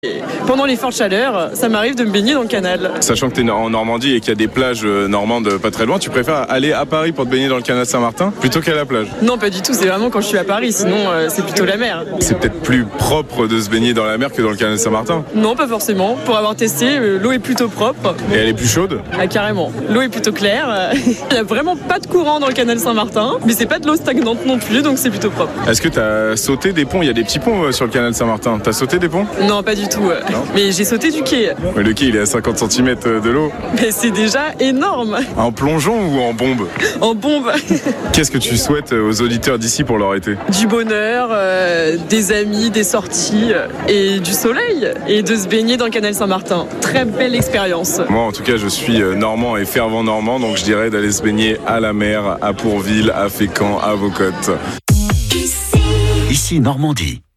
Pendant les fortes chaleurs, ça m'arrive de me baigner dans le canal. Sachant que tu es en Normandie et qu'il y a des plages normandes pas très loin, tu préfères aller à Paris pour te baigner dans le canal Saint-Martin plutôt qu'à la plage? Non, pas du tout, c'est vraiment quand je suis à Paris, sinon c'est plutôt la mer. C'est peut-être plus propre de se baigner dans la mer que dans le canal Saint-Martin? Non, pas forcément. Pour avoir testé, l'eau est plutôt propre. Et elle est plus chaude? Ah, carrément. L'eau est plutôt claire. Il n'y a vraiment pas de courant dans le canal Saint-Martin, mais c'est pas de l'eau stagnante non plus, donc c'est plutôt propre. Est-ce que tu as sauté des ponts? Il y a des petits ponts sur le canal Saint-Martin. T'as sauté des ponts? Non, pas du tout. Non. Mais j'ai sauté du quai. Mais le quai, il est à 50 cm de l'eau. Mais c'est déjà énorme. En plongeon ou en bombe? En bombe. Qu'est-ce que tu souhaites aux auditeurs d'ici pour leur été? Du bonheur, des amis, des sorties et du soleil. Et de se baigner dans le canal Saint-Martin. Très belle expérience. Moi, en tout cas, je suis normand et fervent normand, donc je dirais d'aller se baigner à la mer, à Pourville, à Fécamp, à Vaucotte. Ici Normandie.